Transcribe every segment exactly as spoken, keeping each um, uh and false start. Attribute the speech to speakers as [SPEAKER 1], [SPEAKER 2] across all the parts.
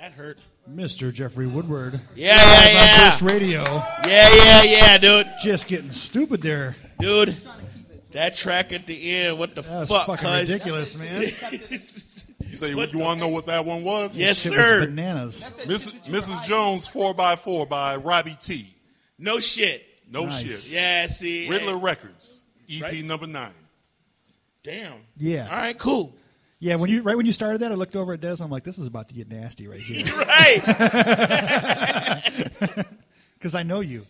[SPEAKER 1] That hurt.
[SPEAKER 2] Mister Jeffrey Woodward.
[SPEAKER 1] Yeah, yeah, yeah.
[SPEAKER 2] On Burst Radio.
[SPEAKER 1] Yeah, yeah, yeah, dude.
[SPEAKER 2] Just getting stupid there.
[SPEAKER 1] Dude, that track at the end, what the
[SPEAKER 2] That was
[SPEAKER 1] fuck,
[SPEAKER 2] fucking
[SPEAKER 1] cuz?
[SPEAKER 2] ridiculous, man.
[SPEAKER 3] You say you want to know what that one was?
[SPEAKER 1] Yes,
[SPEAKER 2] Shit
[SPEAKER 1] sir.
[SPEAKER 2] was bananas.
[SPEAKER 3] Missus Missus Jones four by four by Robbie T.
[SPEAKER 1] No shit.
[SPEAKER 3] No
[SPEAKER 2] Nice.
[SPEAKER 3] shit.
[SPEAKER 1] Yeah, see.
[SPEAKER 3] Riddler
[SPEAKER 1] hey.
[SPEAKER 3] Records, E P
[SPEAKER 1] Right.
[SPEAKER 3] number nine.
[SPEAKER 1] Damn.
[SPEAKER 2] Yeah.
[SPEAKER 1] All right, cool.
[SPEAKER 2] Yeah, when you right when you started that, I looked over at Des. I'm like, this is about to get nasty right here.
[SPEAKER 1] Right.
[SPEAKER 2] Because I know you.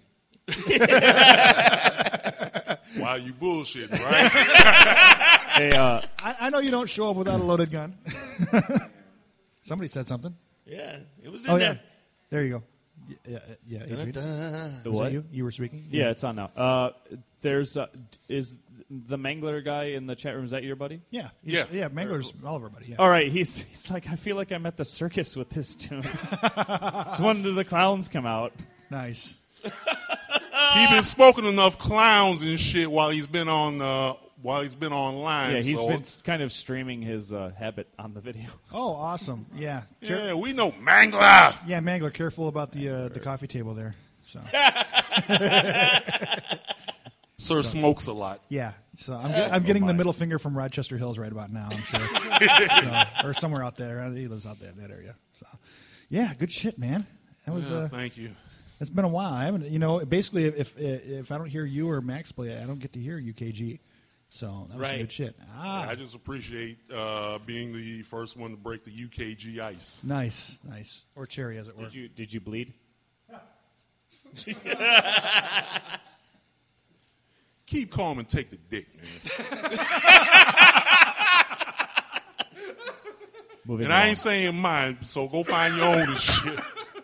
[SPEAKER 3] Wow, you bullshitting, right?
[SPEAKER 4] Hey, uh,
[SPEAKER 2] I, I know you don't show up without a loaded gun. Somebody said something.
[SPEAKER 1] Yeah, it was in
[SPEAKER 2] Oh,
[SPEAKER 1] there.
[SPEAKER 2] yeah. There you go. Yeah, yeah. yeah Adrian.
[SPEAKER 4] the
[SPEAKER 2] Was that
[SPEAKER 4] what?
[SPEAKER 2] you? You were speaking?
[SPEAKER 4] Yeah, it's on now. Uh, there's uh, is the Mangler guy in the chat room? Is that your buddy?
[SPEAKER 2] Yeah. he's-
[SPEAKER 3] Yeah.
[SPEAKER 2] Yeah, Mangler's all of our buddy. Yeah.
[SPEAKER 4] All right, he's he's like, I feel like I'm at the circus with this tune. So when do the clowns come out?
[SPEAKER 2] Nice.
[SPEAKER 3] He been smoking enough clowns and shit while he's been on uh, while he's been online.
[SPEAKER 4] Yeah, he's
[SPEAKER 3] so,
[SPEAKER 4] been s- kind of streaming his uh, habit on the video.
[SPEAKER 2] Oh, awesome. Yeah. Care-
[SPEAKER 3] yeah, we know Mangler.
[SPEAKER 2] yeah, Mangler, careful about the uh, the coffee table there. So
[SPEAKER 3] Sir smokes a lot.
[SPEAKER 2] yeah. So I'm, get, I'm getting the middle finger from Rochester Hills right about now, I'm sure. So, or somewhere out there. He lives out there in that area. So yeah, good shit, man. That was
[SPEAKER 3] Yeah,
[SPEAKER 2] uh,
[SPEAKER 3] thank you.
[SPEAKER 2] It's been a while. I haven't, you know, basically, if if I don't hear you or Max play, I don't get to hear U K G. So that was
[SPEAKER 1] Right.
[SPEAKER 2] good shit. Ah,
[SPEAKER 3] I just appreciate uh, being the first one to break the U K G ice.
[SPEAKER 2] nice, nice. Or cherry, as it were.
[SPEAKER 4] Did you did you bleed?
[SPEAKER 3] Keep calm and take the dick, man.
[SPEAKER 4] Moving
[SPEAKER 3] And I
[SPEAKER 4] along.
[SPEAKER 3] ain't saying mine, so go find your own and shit.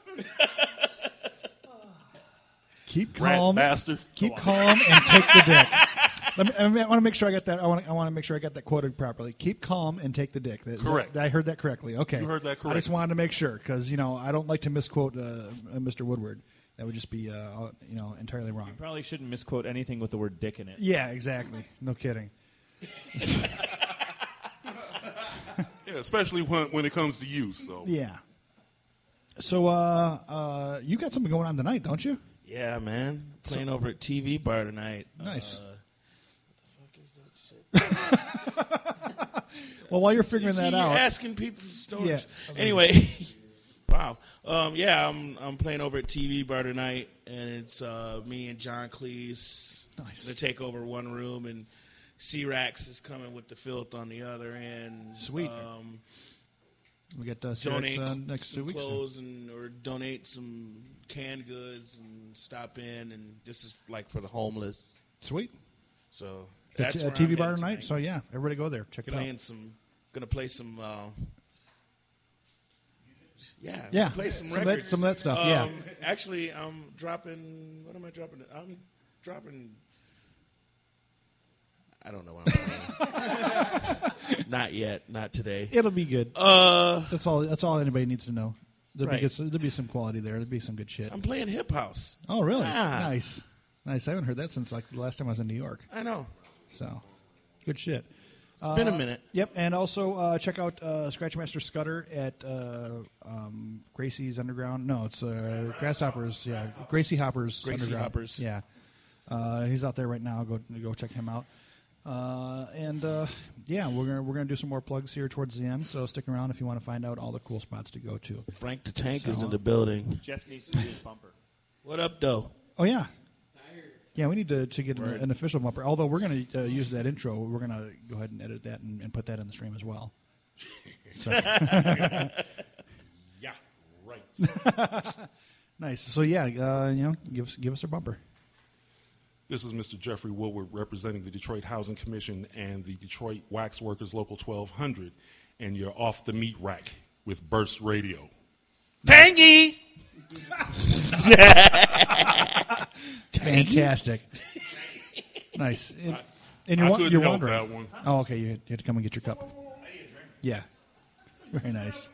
[SPEAKER 2] Keep
[SPEAKER 3] Rat
[SPEAKER 2] calm.
[SPEAKER 3] bastard.
[SPEAKER 2] Keep calm and take the dick. Let me, I, mean, I want to make sure I got that. I want to, I want to make sure I got that quoted properly. Keep calm and take the dick. That-
[SPEAKER 3] Correct.
[SPEAKER 2] that- I heard that correctly. Okay.
[SPEAKER 3] You heard that
[SPEAKER 2] I just
[SPEAKER 3] correctly.
[SPEAKER 2] wanted to make sure because you know I don't like to misquote uh, uh, Mister Woodward. That would just be uh, you know entirely wrong.
[SPEAKER 4] Probably shouldn't misquote anything with the word dick in it.
[SPEAKER 2] Yeah, exactly. No kidding.
[SPEAKER 3] Yeah, especially when when it comes to you. So
[SPEAKER 2] Yeah. So uh, uh, you got something going on tonight, don't you?
[SPEAKER 1] Yeah, man. Playing over at T V Bar tonight.
[SPEAKER 2] Nice.
[SPEAKER 1] Uh, what the fuck is that shit?
[SPEAKER 2] Well, while you're figuring
[SPEAKER 1] See,
[SPEAKER 2] that
[SPEAKER 1] you're
[SPEAKER 2] out,
[SPEAKER 1] asking people stories.
[SPEAKER 2] Yeah.
[SPEAKER 1] Anyway, wow. Um, yeah, I'm I'm playing over at T V Bar tonight, and it's uh, me and John Cleese
[SPEAKER 2] Nice.
[SPEAKER 1] gonna take over one room, and C-Rax is coming with the filth on the other end.
[SPEAKER 2] Sweet.
[SPEAKER 1] Um,
[SPEAKER 2] we got uh,
[SPEAKER 1] donate
[SPEAKER 2] Sirius, uh, next two
[SPEAKER 1] some
[SPEAKER 2] weeks.
[SPEAKER 1] clothes and or donate some canned goods and stop in, and this is like for the homeless.
[SPEAKER 2] Sweet.
[SPEAKER 1] So
[SPEAKER 2] The
[SPEAKER 1] that's
[SPEAKER 2] t-
[SPEAKER 1] where
[SPEAKER 2] uh, T V
[SPEAKER 1] I'm
[SPEAKER 2] bar
[SPEAKER 1] headed
[SPEAKER 2] tonight. So yeah, everybody go there. Check it
[SPEAKER 1] playing
[SPEAKER 2] out.
[SPEAKER 1] some, gonna play some. Uh, yeah,
[SPEAKER 2] Yeah,
[SPEAKER 1] play some,
[SPEAKER 2] some of
[SPEAKER 1] records.
[SPEAKER 2] that- some of that stuff, yeah.
[SPEAKER 1] Um, actually, I'm dropping. What am I dropping? I'm dropping. I don't know what I'm playing. Not yet. Not today.
[SPEAKER 2] It'll be good.
[SPEAKER 1] Uh,
[SPEAKER 2] That's all. That's all anybody needs to know. There'll
[SPEAKER 1] Right.
[SPEAKER 2] be good, there'll be some quality there. There'll be some good shit.
[SPEAKER 1] I'm playing hip house.
[SPEAKER 2] Oh, really?
[SPEAKER 1] Yeah.
[SPEAKER 2] Nice, nice. I haven't heard that since like the last time I was in New York.
[SPEAKER 1] I know.
[SPEAKER 2] So, good shit.
[SPEAKER 1] It's been a minute.
[SPEAKER 2] Yep, and also uh, check out uh, Scratchmaster Scudder at uh, um, Gracie's Underground. No, it's uh, Grasshoppers. Yeah, Gracie Hoppers.
[SPEAKER 1] Gracie
[SPEAKER 2] Underground.
[SPEAKER 1] Hoppers.
[SPEAKER 2] Yeah, uh, he's out there right now. Go go check him out. Uh, and uh, yeah, we're gonna we're gonna do some more plugs here towards the end. So stick around if you want to find out all the cool spots to go to.
[SPEAKER 1] Frank the Tank is in the building.
[SPEAKER 4] Jeff needs to do his bumper.
[SPEAKER 1] What up, though?
[SPEAKER 2] Oh yeah. Yeah, we need to, to get an,
[SPEAKER 1] Word.
[SPEAKER 2] an official bumper. Although we're going to uh, use that intro, we're going to go ahead and edit that and, and put that in the stream as well. So.
[SPEAKER 3] yeah, right.
[SPEAKER 2] Nice. So yeah, uh, you know, give us give us our bumper.
[SPEAKER 3] This is Mister Jeffrey Woodward representing the Detroit Housing Commission and the Detroit Wax Workers Local twelve hundred, and you're off the meat rack with Burst Radio.
[SPEAKER 1] Tangy.
[SPEAKER 2] Fantastic. Nice. And, and you're,
[SPEAKER 3] I
[SPEAKER 2] wa-
[SPEAKER 3] couldn't
[SPEAKER 2] you're
[SPEAKER 3] help
[SPEAKER 2] wondering.
[SPEAKER 3] that one.
[SPEAKER 2] Oh, okay. You had, you had to come and get your cup. Yeah. Very nice.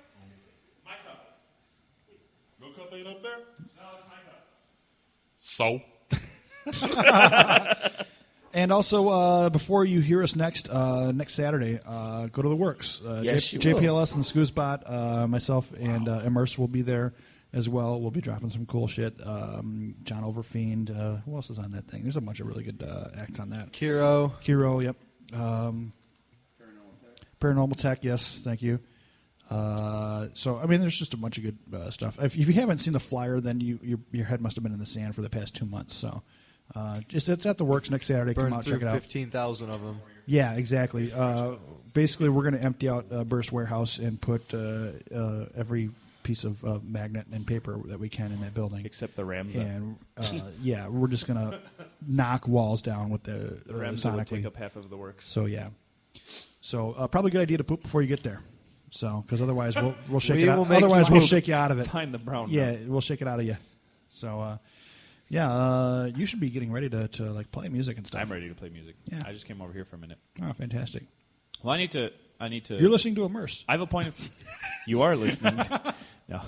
[SPEAKER 3] Your cup ain't up there? No, it's my cup. So?
[SPEAKER 2] And also, uh, before you hear us next uh, next Saturday, uh, go to the Works. Uh,
[SPEAKER 1] Yes,
[SPEAKER 2] J-
[SPEAKER 1] you will.
[SPEAKER 2] JPLS and Scoosbot, uh, myself and uh, Immerse will be there as well. We'll be dropping some cool shit. Um, John Overfiend. Uh, who else is on that thing? There's a bunch of really good uh, acts on that.
[SPEAKER 5] Kiro.
[SPEAKER 2] Kiro, yep. Um, Paranormal Tech, yes, thank you. Uh, so, I mean, there's just a bunch of good uh, stuff. If, if you haven't seen the flyer, then you, your, your head must have been in the sand for the past two months. So, uh, just it's at the Works next Saturday. Come
[SPEAKER 5] Burned
[SPEAKER 2] out,
[SPEAKER 5] through
[SPEAKER 2] check it out.
[SPEAKER 5] fifteen thousand of them.
[SPEAKER 2] Yeah, exactly. Uh, basically, we're going to empty out uh, Burst Warehouse and put uh, uh, every piece of uh, magnet and paper that we can in that building.
[SPEAKER 4] Except the Ramza.
[SPEAKER 2] And uh, yeah, we're just going to knock walls down with the,
[SPEAKER 4] The
[SPEAKER 2] uh,
[SPEAKER 4] Ramza would
[SPEAKER 2] sonically.
[SPEAKER 4] take up half of the Works.
[SPEAKER 2] So yeah, so uh, probably a good idea to poop before you get there. So because otherwise we'll we'll shake
[SPEAKER 5] We
[SPEAKER 2] it out.
[SPEAKER 5] will make
[SPEAKER 2] Otherwise
[SPEAKER 5] you
[SPEAKER 2] we'll
[SPEAKER 5] poop.
[SPEAKER 2] shake you out of it.
[SPEAKER 4] Find the brown.
[SPEAKER 2] Yeah,
[SPEAKER 4] note.
[SPEAKER 2] we'll shake it out of you. So uh, yeah, uh, you should be getting ready to, to like play music and stuff.
[SPEAKER 4] I'm ready to play music.
[SPEAKER 2] Yeah.
[SPEAKER 4] I just came over here for a minute.
[SPEAKER 2] Oh, fantastic!
[SPEAKER 4] Well, I need to. I need to.
[SPEAKER 2] You're listening to Immerse.
[SPEAKER 4] I have a point of. You are listening. To, no.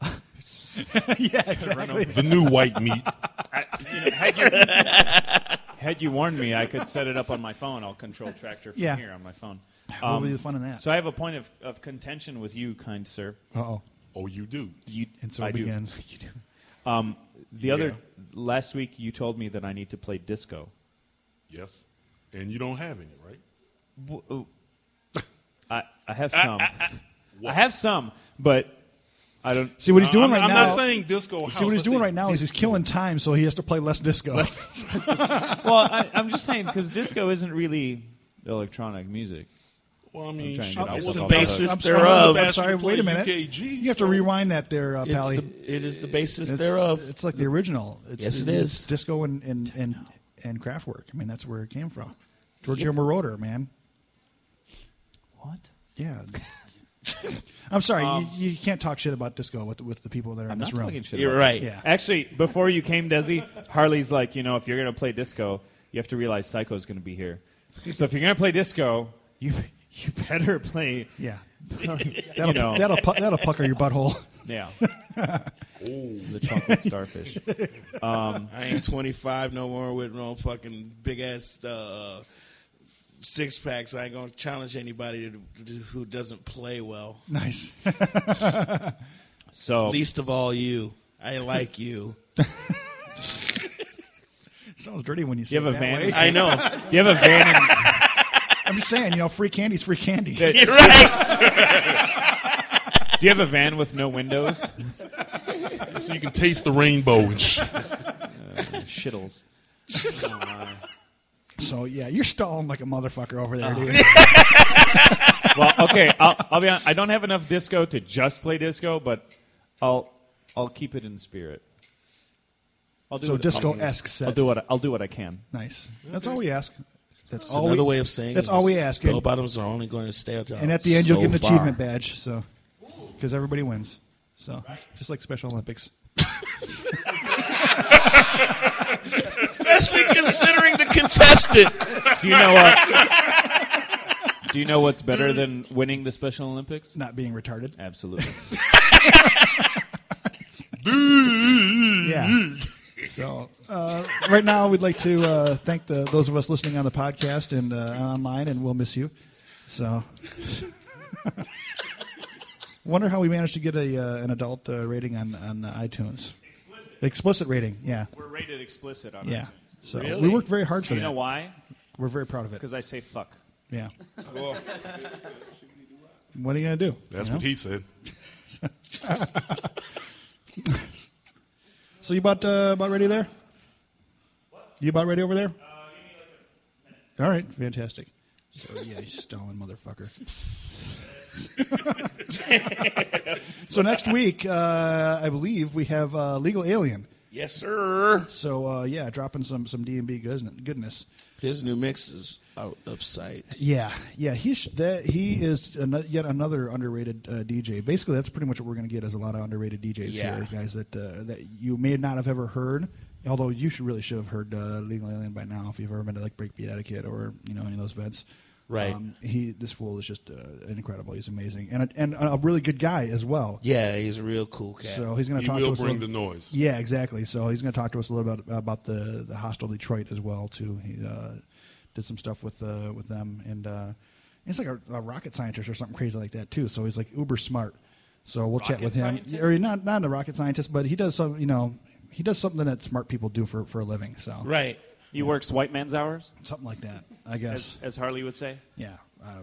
[SPEAKER 2] Yeah, exactly.
[SPEAKER 3] The new white meat.
[SPEAKER 4] I, you know, had, you, had you warned me, I could set it up on my phone. I'll control tractor from
[SPEAKER 2] Yeah.
[SPEAKER 4] here on my phone.
[SPEAKER 2] What
[SPEAKER 4] Um,
[SPEAKER 2] would be the fun in that?
[SPEAKER 4] So I have a point of, of contention with you, kind sir.
[SPEAKER 2] Uh oh.
[SPEAKER 3] Oh, you do.
[SPEAKER 4] You,
[SPEAKER 2] And so
[SPEAKER 4] I
[SPEAKER 2] it
[SPEAKER 4] do.
[SPEAKER 2] begins.
[SPEAKER 4] You do. Um, the
[SPEAKER 3] Yeah.
[SPEAKER 4] other last week, you told me that I need to play disco.
[SPEAKER 3] Yes. And you don't have any, right?
[SPEAKER 4] W- oh. I I have some. I have some, but I don't.
[SPEAKER 2] See what he's doing
[SPEAKER 3] I'm,
[SPEAKER 2] right
[SPEAKER 3] I'm
[SPEAKER 2] now.
[SPEAKER 3] not saying disco house.
[SPEAKER 2] See what he's
[SPEAKER 3] I
[SPEAKER 2] doing
[SPEAKER 3] think
[SPEAKER 2] right now is he's killing time, so he has to play less disco.
[SPEAKER 4] Well, I, I'm just saying because disco isn't really electronic music.
[SPEAKER 3] Well, I mean,
[SPEAKER 4] trying to
[SPEAKER 3] shit,
[SPEAKER 4] get
[SPEAKER 3] I
[SPEAKER 4] myself
[SPEAKER 3] was
[SPEAKER 4] off
[SPEAKER 3] a
[SPEAKER 4] the
[SPEAKER 3] bassist
[SPEAKER 4] hook.
[SPEAKER 2] I'm sorry,
[SPEAKER 1] thereof.
[SPEAKER 2] I'm sorry. Wait a minute.
[SPEAKER 3] U K G,
[SPEAKER 2] You have to
[SPEAKER 3] so-
[SPEAKER 2] rewind that there, uh,
[SPEAKER 1] It's
[SPEAKER 2] Pally.
[SPEAKER 1] the, it is the basis
[SPEAKER 2] It's,
[SPEAKER 1] thereof.
[SPEAKER 2] it's like the original. It's,
[SPEAKER 1] Yes, it
[SPEAKER 2] it's
[SPEAKER 1] is.
[SPEAKER 2] disco and and, and and Kraftwerk. I mean, that's where it came from. Giorgio Moroder, man.
[SPEAKER 4] What?
[SPEAKER 2] Yeah. I'm sorry, you, you can't talk shit about disco with with the people that are
[SPEAKER 4] I'm
[SPEAKER 2] in this
[SPEAKER 4] not
[SPEAKER 2] room.
[SPEAKER 4] talking shit.
[SPEAKER 1] You're
[SPEAKER 4] about
[SPEAKER 1] right.
[SPEAKER 2] Yeah.
[SPEAKER 4] Actually, before you came, Desi, Harley's like, you know, if you're going to play disco, you have to realize Psycho's going to be here. So if you're going to play disco, you you better play.
[SPEAKER 2] Yeah.
[SPEAKER 4] you
[SPEAKER 2] That'll
[SPEAKER 4] know,
[SPEAKER 2] that'll pu- that'll pucker your butthole.
[SPEAKER 4] yeah. The chocolate starfish. Um,
[SPEAKER 1] I ain't twenty-five no more with no fucking big ass uh, six packs. I ain't gonna challenge anybody to, to, who doesn't play well.
[SPEAKER 2] Nice.
[SPEAKER 4] so
[SPEAKER 1] Least of all you. I like you.
[SPEAKER 2] Sounds dirty when you say
[SPEAKER 4] you have
[SPEAKER 2] it
[SPEAKER 4] a
[SPEAKER 2] that
[SPEAKER 4] van.
[SPEAKER 2] way.
[SPEAKER 1] I know.
[SPEAKER 4] Do you have a van? In,
[SPEAKER 2] I'm just saying, you know, free candy's free candy.
[SPEAKER 1] You're right.
[SPEAKER 4] do you have a van with no windows?
[SPEAKER 3] So you can taste the rainbow and shit.
[SPEAKER 4] Shittles. Oh, my.
[SPEAKER 2] So yeah, you're stalling like a motherfucker over there, dude.
[SPEAKER 4] Well, okay, I'll, I'll be honest. I don't have enough disco to just play disco, but I'll I'll keep it in spirit. I'll do
[SPEAKER 2] So
[SPEAKER 4] what-
[SPEAKER 2] disco-esque
[SPEAKER 4] I'll,
[SPEAKER 2] set.
[SPEAKER 4] I'll do what I, I'll do what I can.
[SPEAKER 2] Nice. That's all we ask. That's
[SPEAKER 1] It's
[SPEAKER 2] all
[SPEAKER 1] another
[SPEAKER 2] we,
[SPEAKER 1] way of saying
[SPEAKER 2] That's
[SPEAKER 1] it
[SPEAKER 2] all
[SPEAKER 1] is
[SPEAKER 2] we ask.
[SPEAKER 1] Bell
[SPEAKER 2] And,
[SPEAKER 1] bottoms are only going to stay out
[SPEAKER 2] and at the end, you'll
[SPEAKER 1] so
[SPEAKER 2] get an
[SPEAKER 1] far.
[SPEAKER 2] achievement badge. So, because everybody wins. So, just like Special Olympics.
[SPEAKER 1] Especially considering the contestant.
[SPEAKER 4] Do you know what? Do you know what's better than winning the Special Olympics?
[SPEAKER 2] Not being retarded.
[SPEAKER 4] Absolutely.
[SPEAKER 2] Yeah. So, uh, right now, we'd like to uh, thank the, those of us listening on the podcast and uh, online, and we'll miss you. So, wonder how we managed to get a uh, an adult uh, rating on on uh, iTunes.
[SPEAKER 4] Explicit.
[SPEAKER 2] Explicit rating, yeah,
[SPEAKER 4] We're rated explicit on
[SPEAKER 2] yeah.
[SPEAKER 4] iTunes.
[SPEAKER 2] So
[SPEAKER 1] Really?
[SPEAKER 2] we worked very hard for
[SPEAKER 4] Do you
[SPEAKER 2] that.
[SPEAKER 4] know why?
[SPEAKER 2] We're very proud of it.
[SPEAKER 4] Because I say fuck.
[SPEAKER 2] Yeah. What are you gonna do?
[SPEAKER 3] That's
[SPEAKER 2] You know?
[SPEAKER 3] what he said.
[SPEAKER 2] So you about uh, about ready there? You about ready over there? All right, fantastic. So yeah, you stalling motherfucker. So next week, uh, I believe we have uh, Legal Alien.
[SPEAKER 1] Yes, sir.
[SPEAKER 2] So uh, yeah, dropping some some D and B goodness.
[SPEAKER 1] His new mix is out of sight.
[SPEAKER 2] Yeah, yeah, he's that he is an, yet another underrated uh, D J. Basically, that's pretty much what we're going to get as a lot of underrated D Js
[SPEAKER 1] Yeah.
[SPEAKER 2] here, guys that uh, that you may not have ever heard. Although you should really should have heard uh, Legal Alien by now if you've ever been to like Breakbeat Etiquette or you know any of those events.
[SPEAKER 1] Right.
[SPEAKER 2] Um, he this fool is just uh, incredible. He's amazing and a, and a really good guy as well.
[SPEAKER 1] Yeah, he's a real cool cat.
[SPEAKER 2] So he's going to
[SPEAKER 3] He
[SPEAKER 2] talk to
[SPEAKER 3] will
[SPEAKER 2] us. a
[SPEAKER 3] bring
[SPEAKER 2] little-
[SPEAKER 3] the noise.
[SPEAKER 2] Yeah, exactly. So he's going to talk to us a little bit about the the Hostile Detroit as well too. He, uh, did some stuff with uh, with them, and uh, he's like a, a rocket scientist or something crazy like that too. So he's like uber smart. So we'll
[SPEAKER 4] Rocket
[SPEAKER 2] chat with him,
[SPEAKER 4] scientist?
[SPEAKER 2] or not not a rocket scientist, but he does some, you know, he does something that smart people do for, for a living. So
[SPEAKER 1] Right.
[SPEAKER 4] He works white man's hours,
[SPEAKER 2] something like that, I guess.
[SPEAKER 4] as, as Harley would say.
[SPEAKER 2] Yeah,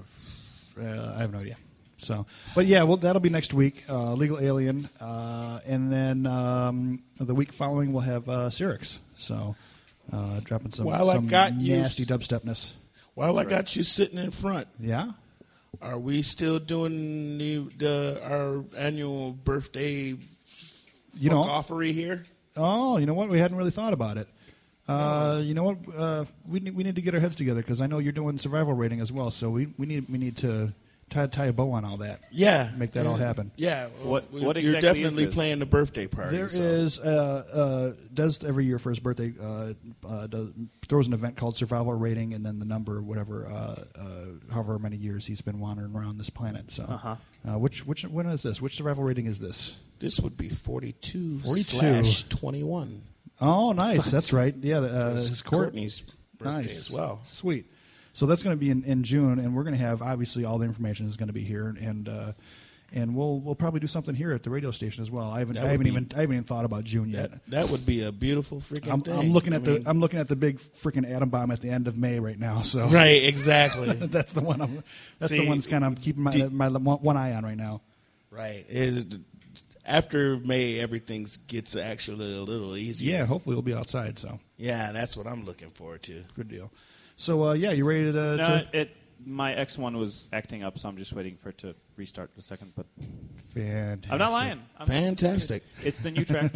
[SPEAKER 2] uh, uh, I have no idea. So, but yeah, well, that'll be next week. Uh, Legal Alien, uh, and then um, the week following we'll have uh, Cyrix. So, uh, dropping some,
[SPEAKER 1] While I
[SPEAKER 2] some
[SPEAKER 1] got you-
[SPEAKER 2] nasty dubstepness.
[SPEAKER 1] While I got you sitting in front,
[SPEAKER 2] Yeah.
[SPEAKER 1] are we still doing the, the our annual birthday
[SPEAKER 2] You know.
[SPEAKER 1] offery here?
[SPEAKER 2] Oh, you know what? We hadn't really thought about it. Uh, you know what? Uh, we need, we need to get our heads together because I know you're doing survival rating as well. So we, we need we need to tie tie a bow on all that.
[SPEAKER 1] Yeah.
[SPEAKER 2] Make that all happen.
[SPEAKER 1] Yeah.
[SPEAKER 4] What-
[SPEAKER 1] we-
[SPEAKER 4] what
[SPEAKER 1] You're
[SPEAKER 4] exactly is
[SPEAKER 1] definitely
[SPEAKER 4] this?
[SPEAKER 1] playing the birthday party.
[SPEAKER 2] There
[SPEAKER 1] so.
[SPEAKER 2] is uh, uh, does every year for his birthday uh, uh, does, throws an event called Survival Rating and then the number whatever uh, uh, however many years he's been wandering around this planet. So
[SPEAKER 4] Uh-huh.
[SPEAKER 2] uh, which which when is this? Which survival rating is this?
[SPEAKER 1] This would be forty-two,
[SPEAKER 2] forty-two.
[SPEAKER 1] slash twenty-one.
[SPEAKER 2] Oh, nice. That's right. Yeah, uh,
[SPEAKER 1] It's
[SPEAKER 2] his court.
[SPEAKER 1] Courtney's birthday
[SPEAKER 2] Nice
[SPEAKER 1] as well.
[SPEAKER 2] Sweet. So that's going to be in, in June, and we're going to have obviously all the information is going to be here, and uh, and we'll we'll probably do something here at the radio station as well. I haven't
[SPEAKER 1] That
[SPEAKER 2] I
[SPEAKER 1] would
[SPEAKER 2] haven't
[SPEAKER 1] be-
[SPEAKER 2] even I haven't even thought about June yet.
[SPEAKER 1] That, that would be a beautiful freaking
[SPEAKER 2] I'm,
[SPEAKER 1] thing.
[SPEAKER 2] I'm looking at
[SPEAKER 1] I
[SPEAKER 2] the
[SPEAKER 1] mean-
[SPEAKER 2] I'm looking at the big freaking atom bomb at the end of May right now. So
[SPEAKER 1] right, exactly.
[SPEAKER 2] that's the one I'm that's the
[SPEAKER 1] See,
[SPEAKER 2] one that's kind of I'm keeping my,
[SPEAKER 1] do-
[SPEAKER 2] my one one eye on right now.
[SPEAKER 1] right. It, after May, everything gets actually a little easier.
[SPEAKER 2] Yeah, hopefully we'll be outside. So
[SPEAKER 1] Yeah, that's what I'm looking forward to.
[SPEAKER 2] good deal. So uh, yeah, you ready to?
[SPEAKER 4] No,
[SPEAKER 2] to
[SPEAKER 4] it. My X one was acting up, so I'm just waiting for it to restart a second. But
[SPEAKER 2] Fantastic.
[SPEAKER 4] I'm not lying. I'm
[SPEAKER 1] Fantastic.
[SPEAKER 4] It's the new track.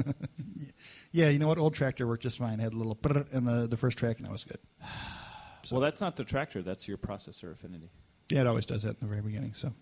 [SPEAKER 2] Yeah, you know what? Old Tractor worked just fine. Had a little brrr in the the first track, and that was good.
[SPEAKER 4] Well, that's not the tractor. That's your processor affinity.
[SPEAKER 2] Yeah, it always does that in the very beginning. So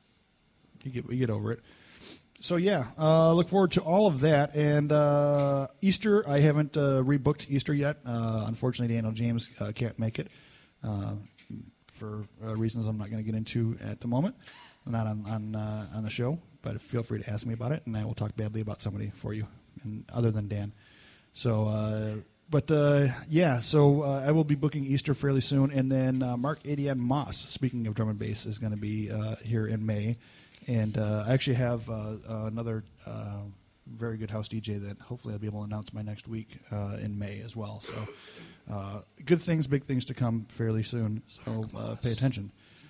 [SPEAKER 2] you get you get over it. So yeah, uh, look forward to all of that. And uh, Easter, I haven't uh, rebooked Easter yet. Uh, unfortunately, Daniel James uh, can't make it uh, for uh, reasons I'm not going to get into at the moment. Not on on uh, on the show, but feel free to ask me about it, and I will talk badly about somebody for you, and other than Dan. So. Uh, But, uh, yeah, so uh, I will be booking Easter fairly soon. And then uh, Mark Adian Moss, speaking of drum and bass, is going to be uh, here in May. And uh, I actually have uh, uh, another uh, very good house D J that hopefully I'll be able to announce by next week uh, in May as well. So uh, good things, big things to come fairly soon. So uh, pay attention.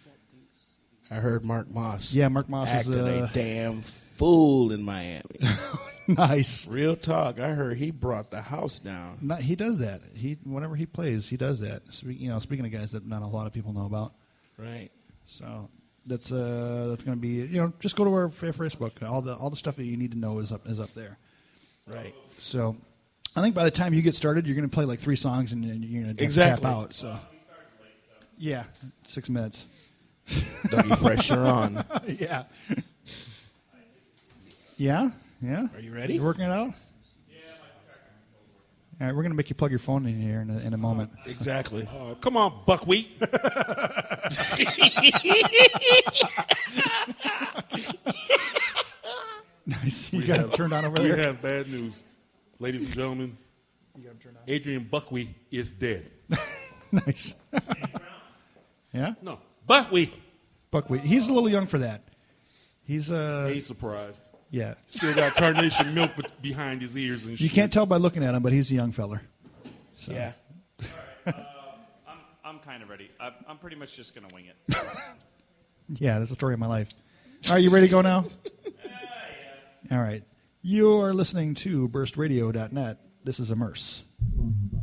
[SPEAKER 1] I heard Mark Moss.
[SPEAKER 2] Yeah, Mark Moss is
[SPEAKER 1] acted
[SPEAKER 2] uh,
[SPEAKER 1] a damn fool in Miami.
[SPEAKER 2] nice.
[SPEAKER 1] Real talk. I heard he brought the house down.
[SPEAKER 2] Not, he does that. He Whenever he plays, he does that. Spe- you know, speaking of guys that not a lot of people know about.
[SPEAKER 1] Right.
[SPEAKER 2] So that's uh, that's going to be, you know, just go to our fa- Facebook. All the all the stuff that you need to know is up is up there.
[SPEAKER 1] Right.
[SPEAKER 2] So I think by the time you get started, you're going to play like three songs and then you're going to
[SPEAKER 1] Exactly.
[SPEAKER 2] tap out. So yeah, six minutes.
[SPEAKER 1] W Fresh, you're on.
[SPEAKER 2] yeah. Yeah. Yeah.
[SPEAKER 1] Are you ready?
[SPEAKER 2] You working it out? All right, we're going to make you plug your phone in here in a, in a moment.
[SPEAKER 1] Exactly.
[SPEAKER 3] Uh, come on, buckwheat.
[SPEAKER 2] Nice. You
[SPEAKER 3] We
[SPEAKER 2] got
[SPEAKER 3] have-
[SPEAKER 2] it turned on over
[SPEAKER 3] We
[SPEAKER 2] there.
[SPEAKER 3] have bad news. Ladies and gentlemen, Adrian Buckwheat is dead.
[SPEAKER 2] Nice. yeah.
[SPEAKER 3] No, Buckwheat.
[SPEAKER 2] Buckwheat. He's a little young for that. He's uh
[SPEAKER 3] Ain't surprised.
[SPEAKER 2] yeah.
[SPEAKER 3] Still got carnation milk be- behind his ears and
[SPEAKER 2] You
[SPEAKER 3] shit.
[SPEAKER 2] can't tell by looking at him, but he's a young feller. So.
[SPEAKER 1] Yeah.
[SPEAKER 4] I'm I'm kind of ready. I'm, I'm pretty much just gonna wing it.
[SPEAKER 2] Yeah, that's the story of my life. Are you ready to go now? All right. You are listening to burst radio dot net. This is Immerse.